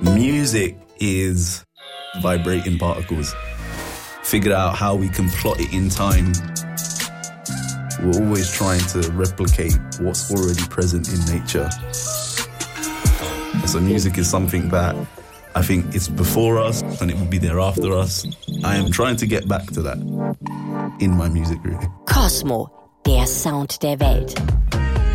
Music is vibrating particles. Figured out how we can plot it in time. We're always trying to replicate what's already present in nature. So music is something that I think it's before us and it will be there after us. I am trying to get back to that in my music, really. Cosmo, der Sound der Welt.